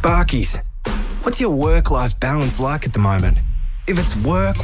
Sparkies, what's your work-life balance like at the moment? If it's work,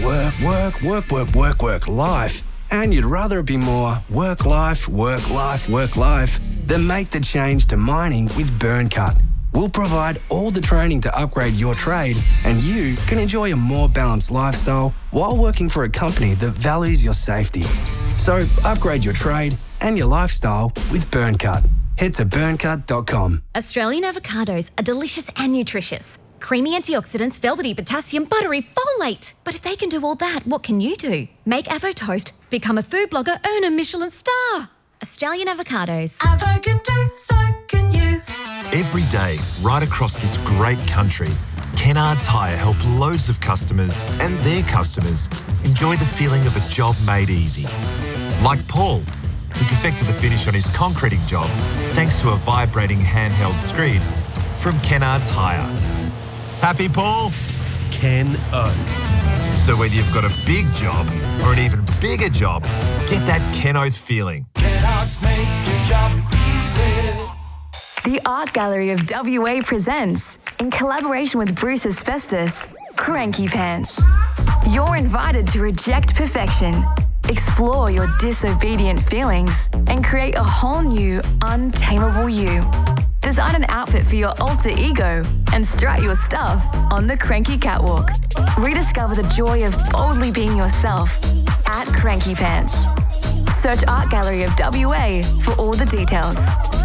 life, and you'd rather it be more work-life, then make the change to mining with BurnCut. We'll provide all the training to upgrade your trade, and you can enjoy a more balanced lifestyle while working for a company that values your safety. So upgrade your trade and your lifestyle with BurnCut. Head to burncut.com. Australian avocados are delicious and nutritious. Creamy antioxidants, velvety potassium, buttery folate. But if they can do all that, what can you do? Make Avo Toast, become a food blogger, earn a Michelin star. Australian avocados. Avo can do, so can you. Every day, right across this great country, Kennards Hire help loads of customers and their customers enjoy the feeling of a job made easy. Like Paul, who perfected the finish on his concreting job thanks to a vibrating handheld screed from Kennards Hire. Happy, Paul? Ken Oath. So whether you've got a big job or an even bigger job, get that Ken Oath feeling. Kennards make your job easy. The Art Gallery of WA presents, in collaboration with Bruce Asbestos, Cranky Pants. You're invited to reject perfection, explore your disobedient feelings, and create a whole new, untamable you. Design an outfit for your alter ego and strut your stuff on the Cranky Catwalk. Rediscover the joy of boldly being yourself at Cranky Pants. Search Art Gallery of WA for all the details.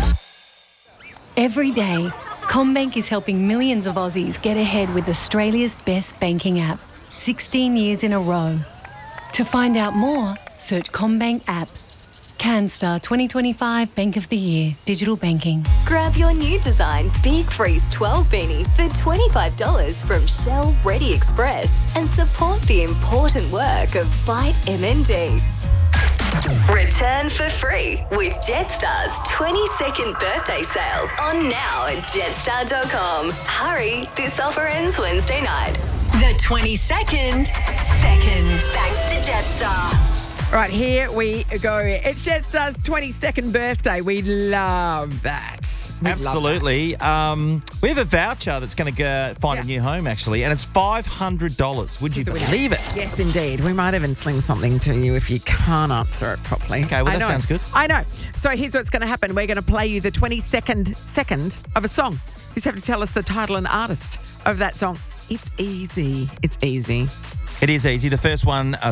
Every day, CommBank is helping millions of Aussies get ahead with Australia's best banking app, 16 years in a row. To find out more, search CommBank app. CanStar 2025 Bank of the Year, Digital Banking. Grab your new design Big Freeze 12 beanie for $25 from Shell Ready Express and support the important work of Fight MND. Return for free with Jetstar's 22nd birthday sale on now at jetstar.com. Hurry, this offer ends Wednesday night. The 22nd, thanks to Jetstar. Right, here we go. It's Jetstar's 22nd birthday. We love that. Absolutely. We have a voucher that's going to find a new home, actually, and it's $500. Would you believe it? Yes, indeed. We might even sling something to you if you can't answer it properly. Okay, well, that sounds good. I know. So here's what's going to happen. We're going to play you the 22nd second of a song. You just have to tell us the title and artist of that song. It's easy. It's easy. It is easy. The first one to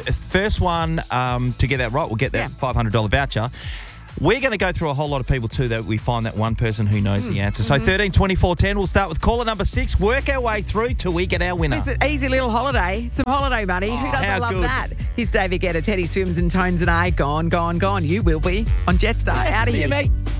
get that right will get that $500 voucher. We're going to go through a whole lot of people too that we find that one person who knows the answer. So 13 24 10, we'll start with caller number 6, work our way through till we get our winner. It's an easy little holiday. Some holiday money. Who doesn't love that? Here's David Guetta, Teddy Swims and Tones and I. Gone. You will be on Jetstar. Out of here. See you, mate.